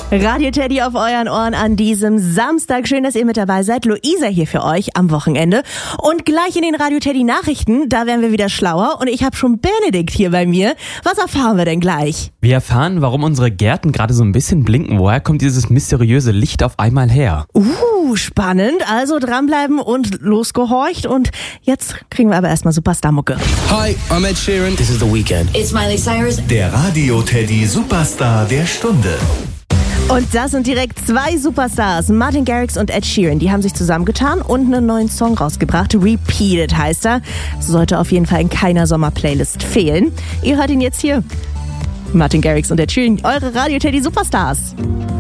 Radio Teddy auf euren Ohren an diesem Samstag. Schön, dass ihr mit dabei seid. Luisa hier für euch am Wochenende. Und gleich in den Radio Teddy Nachrichten, da werden wir wieder schlauer. Und ich habe schon Benedikt hier bei mir. Was erfahren wir denn gleich? Wir erfahren, warum unsere Gärten gerade so ein bisschen blinken. Woher kommt dieses mysteriöse Licht auf einmal her? Spannend. Also dranbleiben und losgehorcht. Und jetzt kriegen wir aber erstmal Superstar-Mucke. Hi, I'm Ed Sheeran. This is The Weeknd. It's Miley Cyrus. Der Radio Teddy Superstar der Stunde. Und das sind direkt zwei Superstars, Martin Garrix und Ed Sheeran. Die haben sich zusammengetan und einen neuen Song rausgebracht. Repeated heißt er. Das sollte auf jeden Fall in keiner Sommerplaylist fehlen. Ihr hört ihn jetzt hier. Martin Garrix und Ed Sheeran, eure Radio Teddy Superstars.